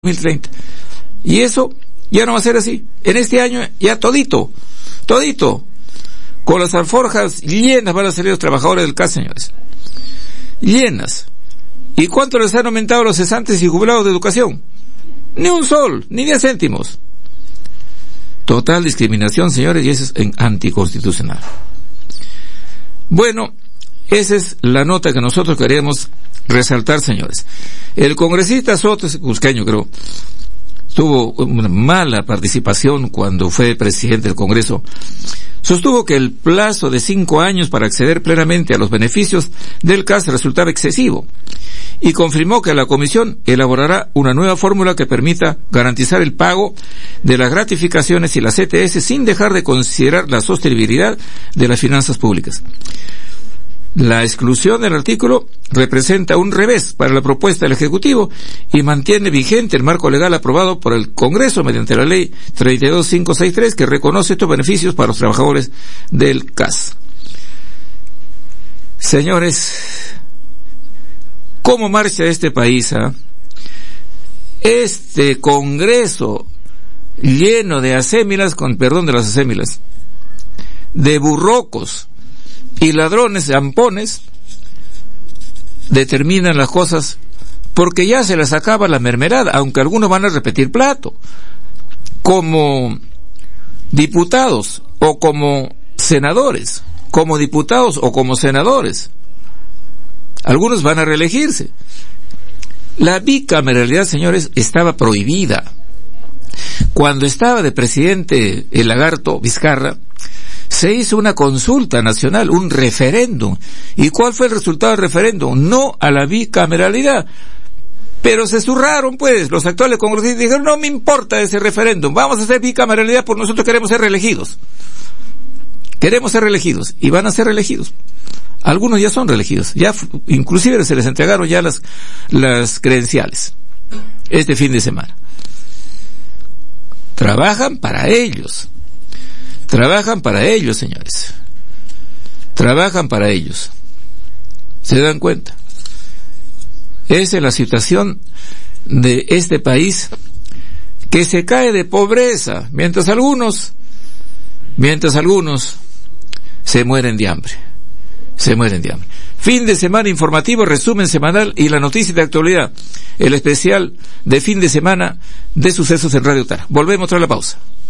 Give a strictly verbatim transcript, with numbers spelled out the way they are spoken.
dos mil treinta. Y eso ya no va a ser así. En este año ya todito, todito, con las alforjas llenas van a salir los trabajadores del C A S, señores. Llenas. ¿Y cuánto les han aumentado los cesantes y jubilados de educación? Ni un sol, ni diez céntimos. Total discriminación, señores, y eso es en anticonstitucional. Bueno, esa es la nota que nosotros queremos resaltar, señores. El congresista Soto, cusqueño creo, tuvo una mala participación cuando fue presidente del Congreso. Sostuvo que el plazo de cinco años para acceder plenamente a los beneficios del C A S resultaba excesivo y confirmó que la Comisión elaborará una nueva fórmula que permita garantizar el pago de las gratificaciones y las C T S sin dejar de considerar la sostenibilidad de las finanzas públicas. La exclusión del artículo representa un revés para la propuesta del Ejecutivo y mantiene vigente el marco legal aprobado por el Congreso mediante la Ley treinta y dos mil quinientos sesenta y tres que reconoce estos beneficios para los trabajadores del C A S. Señores, ¿cómo marcha este país? ¿eh? Este Congreso lleno de acémilas, con perdón de las acémilas, de burrocos y ladrones de ampones, determinan las cosas porque ya se les acaba la mermelada, aunque algunos van a repetir plato, como diputados o como senadores, como diputados o como senadores. Algunos van a reelegirse. La bicameralidad, señores, estaba prohibida. Cuando estaba de presidente el lagarto Vizcarra, se hizo una consulta nacional, un referéndum. ¿Y cuál fue el resultado del referéndum? No a la bicameralidad. Pero se zurraron, pues, los actuales congresistas dijeron, no me importa ese referéndum, vamos a hacer bicameralidad porque nosotros queremos ser reelegidos. Queremos ser reelegidos. Y van a ser reelegidos. Algunos ya son reelegidos. Ya, inclusive se les entregaron ya las, las credenciales. Este fin de semana. Trabajan para ellos. Trabajan para ellos, señores. Trabajan para ellos. ¿Se dan cuenta? Esa es la situación de este país que se cae de pobreza, mientras algunos, mientras algunos se mueren de hambre. Se mueren de hambre. Fin de semana informativo, resumen semanal y la noticia de actualidad. El especial de fin de semana de sucesos en Radio Tara. Volvemos tras la pausa.